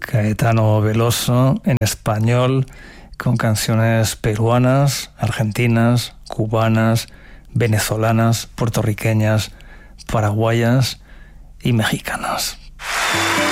Caetano Veloso en español, con canciones peruanas, argentinas, cubanas, venezolanas, puertorriqueñas, paraguayas y mexicanas.